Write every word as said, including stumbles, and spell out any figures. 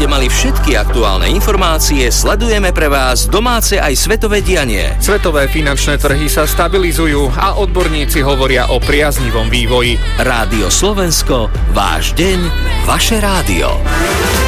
ste mali všetky aktuálne informácie, sledujeme pre vás domáce aj svetové dianie. Svetové finančné trhy sa stabilizujú a odborníci hovoria o priaznivom vývoji. Rádio Slovensko, váš deň, vaše rádio.